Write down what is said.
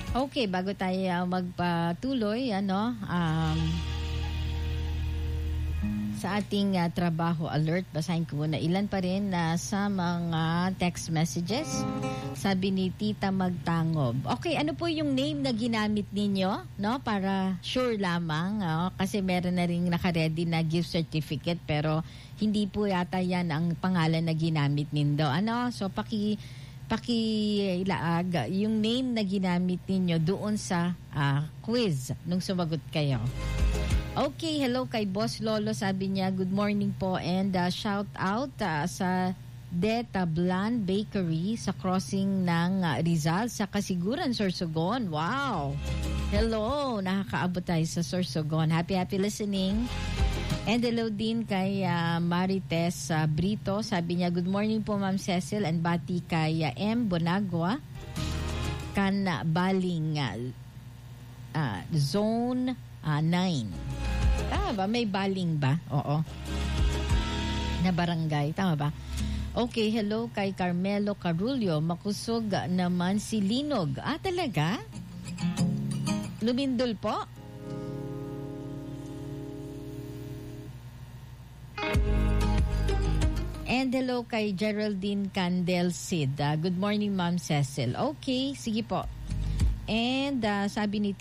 Okay, bago tayo magpatuloy, sa ating trabaho alert, basahin ko muna ilan pa rin sa mga text messages. Sabi ni Tita Magtangob. Okay, ano po yung name na ginamit ninyo? No? Para sure lamang. Kasi meron na rin naka-ready na gift certificate pero hindi po yata yan ang pangalan na ginamit nindo. So, pakilaag yung name na ginamit ninyo doon sa quiz nung sumagot kayo. Okay, hello kay Boss Lolo. Sabi niya, good morning po and shout out sa Detablan Bakery sa crossing ng Rizal sa Kasiguran, Sorsogon. Wow! Hello! Nakakaabot tayo sa Sorsogon. Happy listening. And hello din kay Marites Brito. Sabi niya, good morning po Ma'am Cecil and bati kay M. Bonagua kan baling Zone 9. Tama ba? May baling ba? Oo. Na barangay. Tama ba? Okay, hello kay Carmelo Carulio. Makusog naman si Linog. Talaga? Lumindol po? And hello kay Geraldine Candel Sid. Good morning, Ma'am Cecil. Okay, sige po. And sabi ni